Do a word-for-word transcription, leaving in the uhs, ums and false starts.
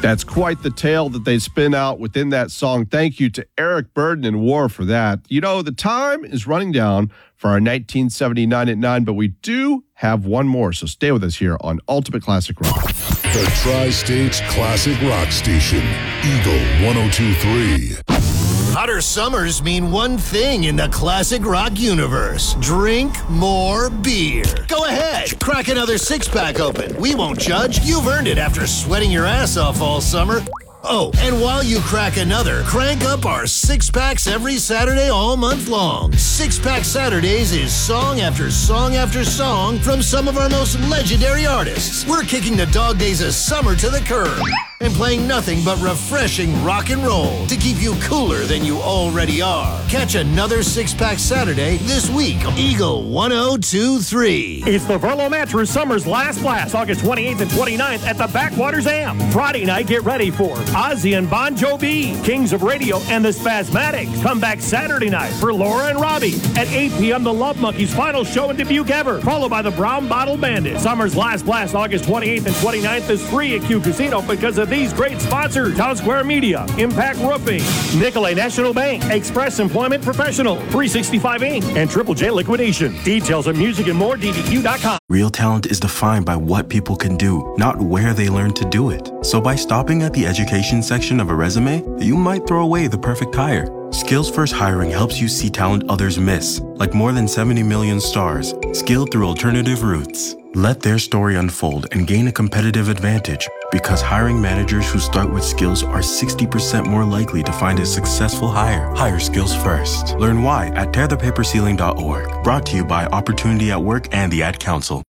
That's quite the tale that they spin out within that song. Thank you to Eric Burdon and War for that. You know, the time is running down for our nineteen seventy-nine at nine, but we do have one more, so stay with us here on Ultimate Classic Rock. The Tri-States Classic Rock Station, Eagle one oh two point three. Hotter summers mean one thing in the classic rock universe. Drink more beer. Go ahead, crack another six-pack open. We won't judge. You've earned it after sweating your ass off all summer. Oh, and while you crack another, crank up our six-packs every Saturday all month long. Six-Pack Saturdays is song after song after song from some of our most legendary artists. We're kicking the dog days of summer to the curb and playing nothing but refreshing rock and roll to keep you cooler than you already are. Catch another Six-Pack Saturday this week on Eagle one oh two point three. It's the Verlo Mattress Summer's Last Blast, August twenty-eighth and twenty-ninth at the Backwaters Amp. Friday night, get ready for Ozzy and Bon Jovi, Kings of Radio, and the Spasmatics. Come back Saturday night for Laura and Robbie. At eight p.m., the Love Monkeys' final show in Dubuque ever, followed by the Brown Bottle Bandits. Summer's Last Blast, August twenty-eighth and twenty-ninth is free at Q Casino because of these great sponsors: Town Square Media, Impact Roofing, Nicolay National Bank, Express Employment Professional, three sixty-five Incorporated, and Triple J Liquidation. Details of music and more, D D Q dot com. Real talent is defined by what people can do, not where they learn to do it. So by stopping at the education section of a resume, you might throw away the perfect hire. Skills First Hiring helps you see talent others miss, like more than seventy million stars, skilled through alternative routes. Let their story unfold and gain a competitive advantage, because hiring managers who start with skills are sixty percent more likely to find a successful hire. Hire skills first. Learn why at tear the paper ceiling dot org. Brought to you by Opportunity at Work and the Ad Council.